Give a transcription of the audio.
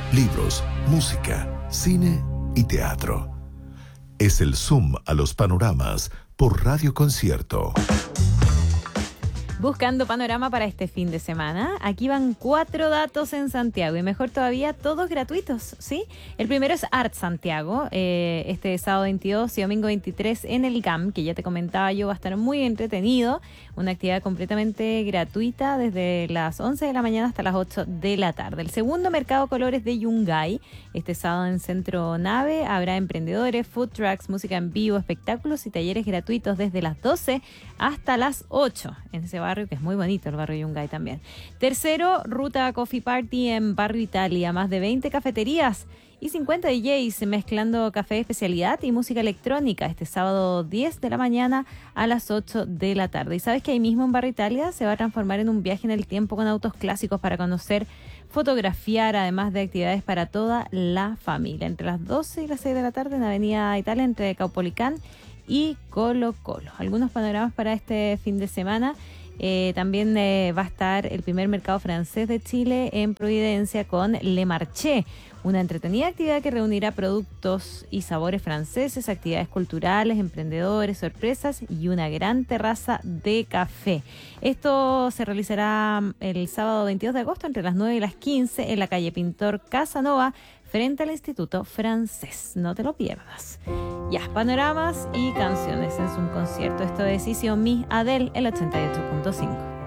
libros, música, cine y teatro. Es el zoom a los panoramas por Radio Concierto. Buscando panorama para este fin de semana. Aquí van 4 datos en Santiago y mejor todavía, todos gratuitos, ¿sí? El primero es Art Santiago, este sábado 22 y domingo 23 en el GAM, que ya te comentaba yo, va a estar muy entretenido. Una actividad completamente gratuita desde las 11 de la mañana hasta las 8 de la tarde. El segundo, Mercado Colores de Yungay. Este sábado en Centro Nave habrá emprendedores, food trucks, música en vivo, espectáculos y talleres gratuitos desde las 12 hasta las 8 en ese barrio, que es muy bonito, el barrio Yungay también. Tercero, Ruta Coffee Party en Barrio Italia. Más de 20 cafeterías y 50 DJs mezclando café de especialidad y música electrónica este sábado 10 de la mañana a las 8 de la tarde. Y sabes que ahí mismo en Barrio Italia se va a transformar en un viaje en el tiempo con autos clásicos para conocer, fotografiar, además de actividades para toda la familia. Entre las 12 y las 6 de la tarde en Avenida Italia, entre Caupolicán y Colo Colo. Algunos panoramas para este fin de semana. También va a estar el primer mercado francés de Chile en Providencia con Le Marché, una entretenida actividad que reunirá productos y sabores franceses, actividades culturales, emprendedores, sorpresas y una gran terraza de café. Esto se realizará el sábado 22 de agosto entre las 9 y las 15 en la calle Pintor Casanova, frente al Instituto Francés. No te lo pierdas. Ya, panoramas y canciones en un concierto. Esto es Easy on Me, Adele, el 88.5.